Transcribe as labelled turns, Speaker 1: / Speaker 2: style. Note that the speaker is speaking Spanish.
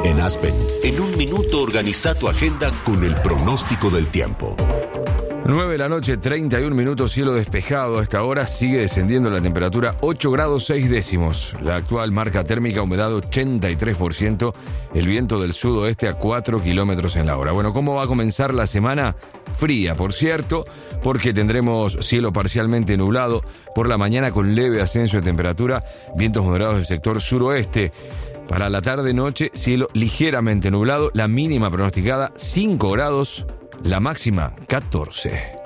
Speaker 1: En Aspen, en un minuto organiza tu agenda con el pronóstico del tiempo.
Speaker 2: 9 de la noche, 31 minutos, cielo despejado. A esta hora sigue descendiendo la temperatura 8 grados 6 décimos. La actual marca térmica, humedad 83%, el viento del sudoeste a 4 kilómetros en la hora. Bueno, ¿cómo va a comenzar la semana? Fría, por cierto, porque tendremos cielo parcialmente nublado por la mañana con leve ascenso de temperatura, vientos moderados del sector suroeste. Para la tarde-noche, cielo ligeramente nublado, la mínima pronosticada 5 grados, la máxima 14.